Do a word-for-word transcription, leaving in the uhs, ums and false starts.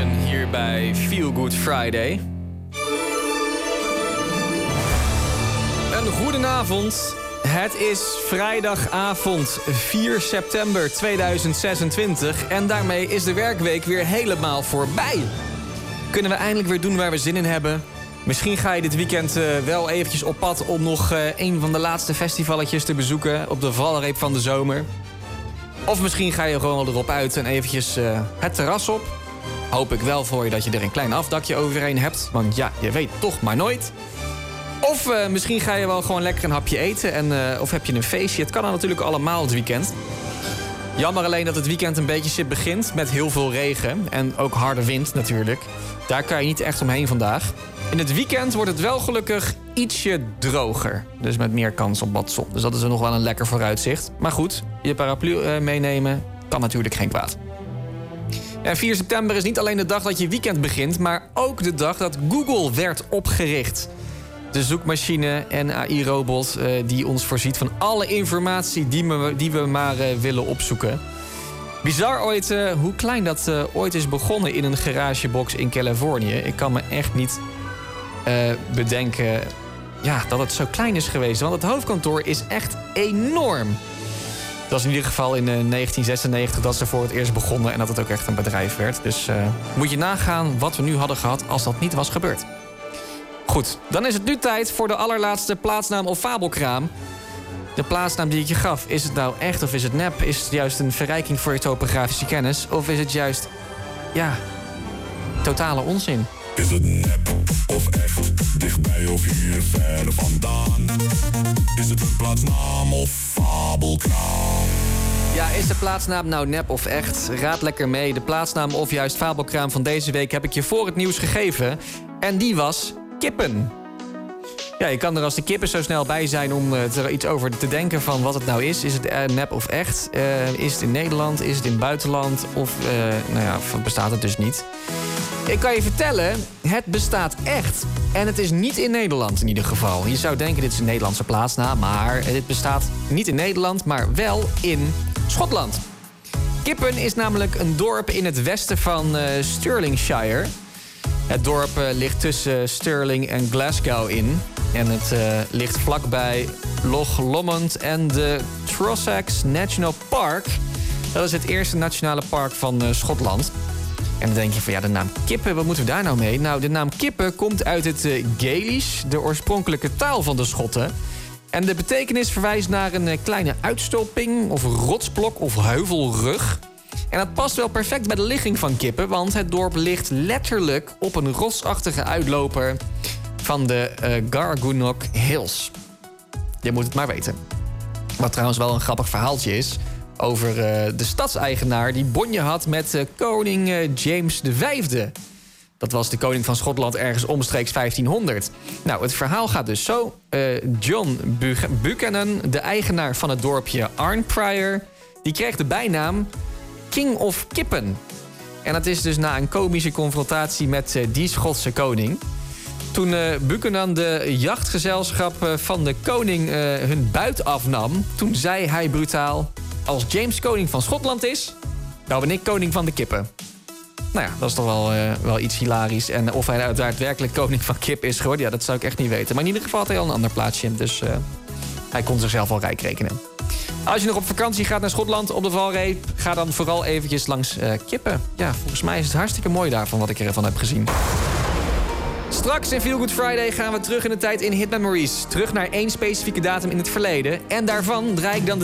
Jackson hier bij Feel Good Friday. Een goedenavond. Het is vrijdagavond vier september tweeduizend zesentwintig en daarmee is de werkweek weer helemaal voorbij. Kunnen we eindelijk weer doen waar we zin in hebben. Misschien ga je dit weekend uh, wel eventjes op pad om nog uh, een van de laatste festivaletjes te bezoeken op de valreep van de zomer. Of misschien ga je gewoon erop uit en eventjes uh, het terras op. Hoop ik wel voor je dat je er een klein afdakje overheen hebt, want ja, je weet toch maar nooit. Of uh, misschien ga je wel gewoon lekker een hapje eten en, uh, of heb je een feestje. Het kan dan natuurlijk allemaal het weekend. Jammer alleen dat het weekend een beetje shit begint met heel veel regen en ook harde wind natuurlijk. Daar kan je niet echt omheen vandaag. In het weekend wordt het wel gelukkig ietsje droger. Dus met meer kans op wat zon. Dus dat is nog wel een lekker vooruitzicht. Maar goed, je paraplu uh, meenemen kan natuurlijk geen kwaad. En vier september is niet alleen de dag dat je weekend begint, maar ook de dag dat Google werd opgericht. De zoekmachine en A I-robot uh, die ons voorziet van alle informatie die we, die we maar uh, willen opzoeken. Bizar ooit uh, hoe klein dat uh, ooit is begonnen in een garagebox in Californië. Ik kan me echt niet uh, bedenken ja, dat het zo klein is geweest. Want het hoofdkantoor is echt enorm. Het was in ieder geval in uh, negentien zesennegentig dat ze voor het eerst begonnen en dat het ook echt een bedrijf werd. Dus uh, moet je nagaan wat we nu hadden gehad als dat niet was gebeurd. Goed, dan is het nu tijd voor de allerlaatste plaatsnaam of fabelkraam. De plaatsnaam die ik je gaf, is het nou echt of is het nep? Is het juist een verrijking voor je topografische kennis? Of is het juist, ja, totale onzin? Is het nep of echt? Dichtbij of hier ver vandaan? Is het een plaatsnaam of fabelkraam? Ja, is de plaatsnaam nou nep of echt? Raad lekker mee. De plaatsnaam of juist fabelkraam van deze week heb ik je voor het nieuws gegeven. En die was kippen. Ja, je kan er als de kippen zo snel bij zijn om er iets over te denken van wat het nou is. Is het uh, nep of echt? Uh, is het in Nederland? Is het in het buitenland? Of, uh, nou ja, bestaat het dus niet? Ik kan je vertellen, het bestaat echt. En het is niet in Nederland in ieder geval. Je zou denken, dit is een Nederlandse plaatsnaam, maar dit bestaat niet in Nederland, maar wel in Schotland. Kippen is namelijk een dorp in het westen van uh, Stirlingshire. Het dorp uh, ligt tussen Stirling en Glasgow in. En het uh, ligt vlakbij Loch Lomond en de Trossachs National Park. Dat is het eerste nationale park van uh, Schotland. En dan denk je van ja, de naam kippen, wat moeten we daar nou mee? Nou, de naam kippen komt uit het uh, Gaelisch, de oorspronkelijke taal van de Schotten. En de betekenis verwijst naar een uh, kleine uitstulping of rotsblok of heuvelrug. En dat past wel perfect bij de ligging van kippen, want het dorp ligt letterlijk op een rotsachtige uitloper van de uh, Gargunnock Hills. Je moet het maar weten. Wat trouwens wel een grappig verhaaltje is over uh, de stadseigenaar die bonje had met uh, koning uh, James de Vijfde. Dat was de koning van Schotland ergens omstreeks vijftienhonderd. Nou, het verhaal gaat dus zo. Uh, John Buch- Buchanan, de eigenaar van het dorpje Arnprior, die kreeg de bijnaam King of Kippen. En dat is dus na een komische confrontatie met uh, die Schotse koning. Toen uh, Buchanan de jachtgezelschap uh, van de koning uh, hun buit afnam, toen zei hij brutaal: als James koning van Schotland is, dan ben ik koning van de kippen. Nou ja, dat is toch wel, uh, wel iets hilarisch. En of hij daadwerkelijk koning van kip is geworden, ja, dat zou ik echt niet weten. Maar in ieder geval had hij al een ander plaatsje, dus uh, hij kon zichzelf al rijk rekenen. Als je nog op vakantie gaat naar Schotland op de valreep, ga dan vooral eventjes langs uh, kippen. Ja, volgens mij is het hartstikke mooi daar van wat ik ervan heb gezien. Straks in Feel Good Friday gaan we terug in de tijd in Hit Memories. Terug naar één specifieke datum in het verleden. En daarvan draai ik dan de